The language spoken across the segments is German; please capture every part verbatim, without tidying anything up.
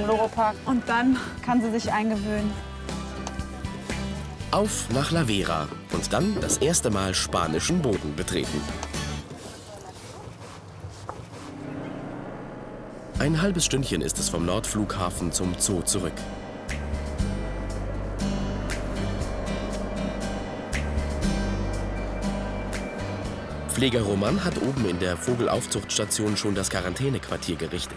beim Loro-Park. Und dann kann sie sich eingewöhnen. Auf nach La Vera und dann das erste Mal spanischen Boden betreten. Ein halbes Stündchen ist es vom Nordflughafen zum Zoo zurück. Pfleger Roman hat oben in der Vogelaufzuchtstation schon das Quarantänequartier gerichtet.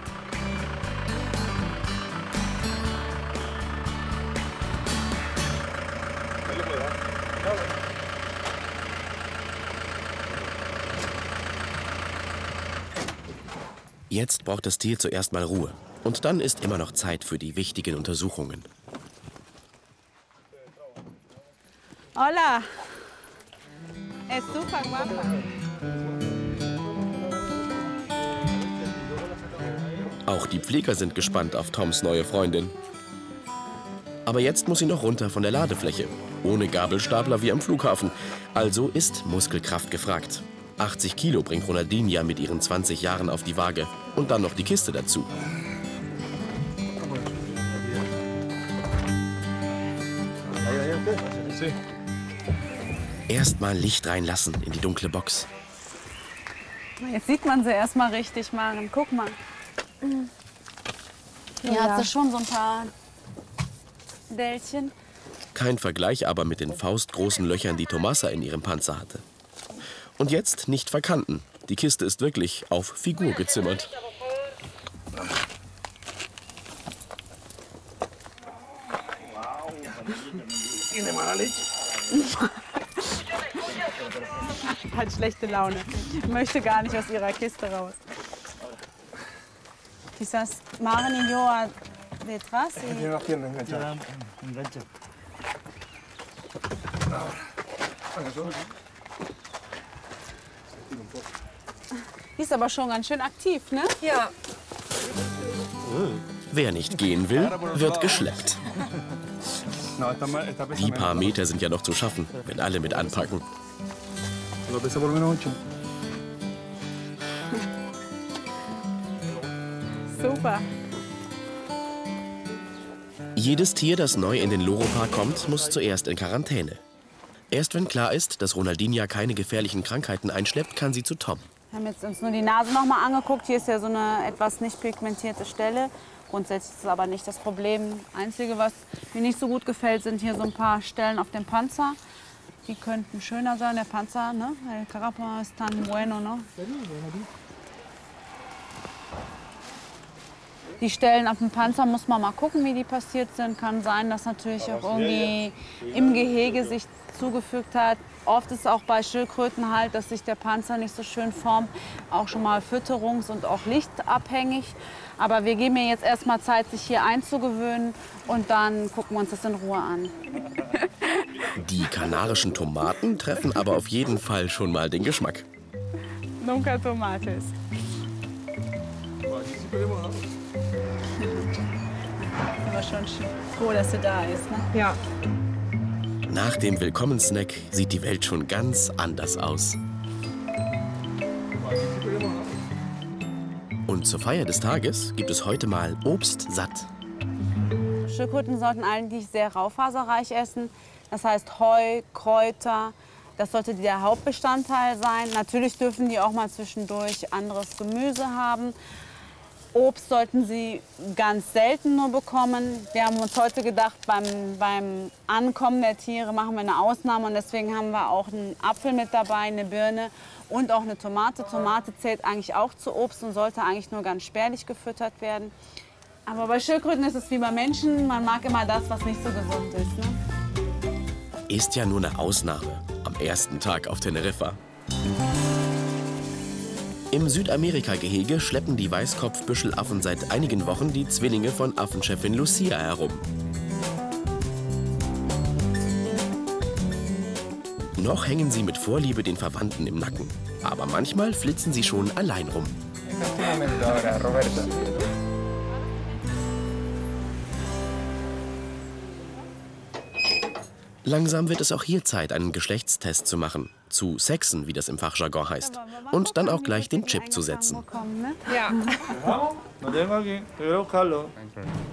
Jetzt braucht das Tier zuerst mal Ruhe. Und dann ist immer noch Zeit für die wichtigen Untersuchungen. Hola. Es super guapa. Auch die Pfleger sind gespannt auf Toms neue Freundin. Aber jetzt muss sie noch runter von der Ladefläche. Ohne Gabelstapler wie am Flughafen. Also ist Muskelkraft gefragt. achtzig Kilo bringt Ronaldinha mit ihren zwanzig Jahren auf die Waage. Und dann noch die Kiste dazu. Erst mal Licht reinlassen in die dunkle Box. Jetzt sieht man sie erst mal richtig machen. Guck mal. Hier ja. Hat sie schon so ein paar Dellchen. Kein Vergleich aber mit den faustgroßen Löchern, die Tomasa in ihrem Panzer hatte. Und jetzt nicht verkanten. Die Kiste ist wirklich auf Figur gezimmert. Hat schlechte Laune. Möchte gar nicht aus ihrer Kiste raus. Quizás Maren y yo detrás. Die ist aber schon ganz schön aktiv, ne? Ja. Wer nicht gehen will, wird geschleppt. Die paar Meter sind ja noch zu schaffen, wenn alle mit anpacken. Super. Jedes Tier, das neu in den Loro-Park kommt, muss zuerst in Quarantäne. Erst wenn klar ist, dass Ronaldinha keine gefährlichen Krankheiten einschleppt, kann sie zu Tom. Wir haben jetzt uns nur die Nase noch mal angeguckt. Hier ist ja so eine etwas nicht pigmentierte Stelle. Grundsätzlich ist es aber nicht das Problem. Das Einzige, was mir nicht so gut gefällt, sind hier so ein paar Stellen auf dem Panzer. Die könnten schöner sein, der Panzer, ne? El carapa es tan bueno, ne? Die Stellen auf dem Panzer muss man mal gucken, wie die passiert sind. Kann sein, dass natürlich auch irgendwie im Gehege sich zugefügt hat. Oft ist es auch bei Schildkröten halt, dass sich der Panzer nicht so schön formt. Auch schon mal fütterungs- und auch lichtabhängig. Aber wir geben mir jetzt erst mal Zeit, sich hier einzugewöhnen. Und dann gucken wir uns das in Ruhe an. Die kanarischen Tomaten treffen aber auf jeden Fall schon mal den Geschmack. Nunca tomates. Aber schon froh, dass sie da ist, ne? Ja. Nach dem Willkommenssnack sieht die Welt schon ganz anders aus. Und zur Feier des Tages gibt es heute mal Obst satt. Schildkröten sollten eigentlich sehr raufaserreich essen. Das heißt Heu, Kräuter, das sollte der Hauptbestandteil sein. Natürlich dürfen die auch mal zwischendurch anderes Gemüse haben. Obst sollten sie ganz selten nur bekommen. Wir haben uns heute gedacht, beim, beim Ankommen der Tiere machen wir eine Ausnahme. Und deswegen haben wir auch einen Apfel mit dabei, eine Birne und auch eine Tomate. Tomate zählt eigentlich auch zu Obst und sollte eigentlich nur ganz spärlich gefüttert werden. Aber bei Schildkröten ist es wie bei Menschen. Man mag immer das, was nicht so gesund ist. Ne? Ist ja nur eine Ausnahme am ersten Tag auf Teneriffa. Im Südamerika-Gehege schleppen die Weißkopfbüschelaffen seit einigen Wochen die Zwillinge von Affenchefin Lucia herum. Noch hängen sie mit Vorliebe den Verwandten im Nacken. Aber manchmal flitzen sie schon allein rum. Langsam wird es auch hier Zeit, einen Geschlechtstest zu machen. Zu sexen, wie das im Fachjargon heißt. Und dann auch gleich den Chip zu setzen. Ja.